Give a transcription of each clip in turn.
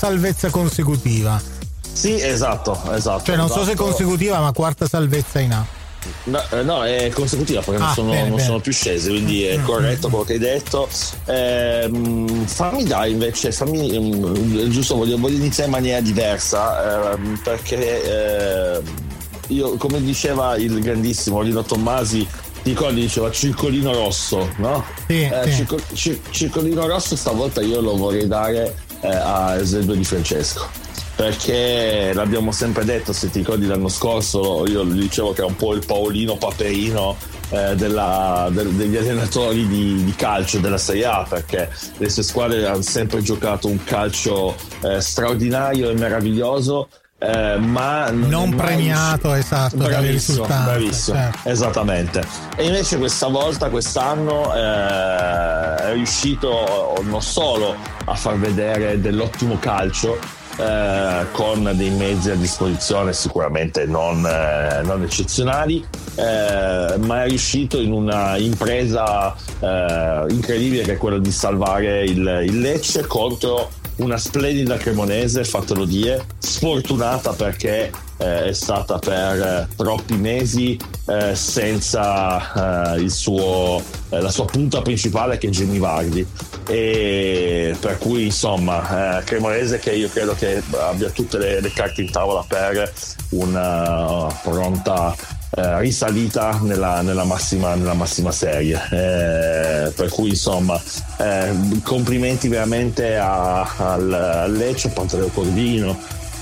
salvezza consecutiva. Sì, esatto. Cioè non so se consecutiva, ma quarta salvezza in A. No, è consecutiva perché non sono più scesi, quindi è corretto quello che hai detto. Giusto, voglio iniziare in maniera diversa, perché io, come diceva il grandissimo Lino Tommasi, ti ricordi, diceva circolino rosso, no? Sì. Circolino rosso stavolta io lo vorrei dare a Eusebio Di Francesco, perché l'abbiamo sempre detto, se ti ricordi l'anno scorso io gli dicevo che è un po' il Paolino Paperino degli allenatori di calcio della Serie A, perché le sue squadre hanno sempre giocato un calcio straordinario e meraviglioso, ma non premiato, esatto, dalle risultati. Bravissimo, certo. Esattamente. E invece quest'anno è riuscito non solo a far vedere dell'ottimo calcio, con dei mezzi a disposizione sicuramente non eccezionali, ma è riuscito in una impresa incredibile, che è quella di salvare il Lecce contro una splendida Cremonese, fatelo dire, sfortunata perché è stata per troppi mesi senza la sua punta principale, che è Jamie Vardy, e per cui insomma Cremonese che io credo che abbia tutte le carte in tavola per una pronta risalita nella massima serie, per cui insomma complimenti veramente al Lecce, a Pantaleo Corvino,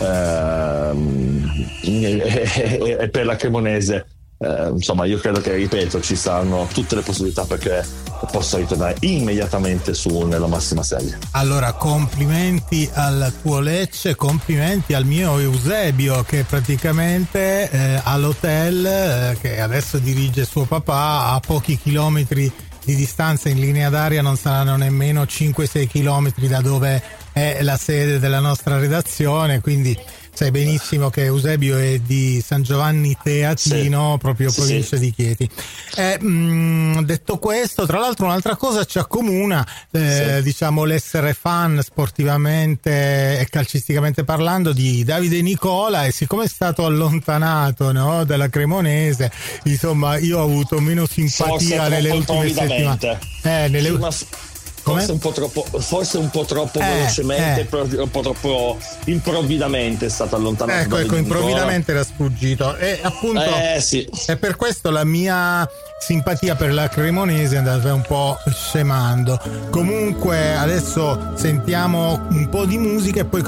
e per la Cremonese. Insomma, io credo che, ripeto, ci saranno tutte le possibilità perché possa ritornare immediatamente nella massima serie. Allora, complimenti al tuo Lecce, complimenti al mio Eusebio, che praticamente all'hotel che adesso dirige suo papà, a pochi chilometri di distanza in linea d'aria, non saranno nemmeno 5-6 chilometri da dove è la sede della nostra redazione, quindi sai benissimo che Eusebio è di San Giovanni Teatino, sì, proprio provincia di Chieti. Detto questo, tra l'altro un'altra cosa ci accomuna, diciamo l'essere fan sportivamente e calcisticamente parlando di Davide Nicola, e siccome è stato allontanato, no, dalla Cremonese, insomma io ho avuto meno simpatia nelle ultime settimane. Forse un po' troppo velocemente, un po' troppo improvvidamente è stato allontanato. Ecco, improvvidamente era sfuggito. E appunto è per questo la mia simpatia per la Cremonese è andata un po' scemando. Comunque adesso sentiamo un po' di musica e poi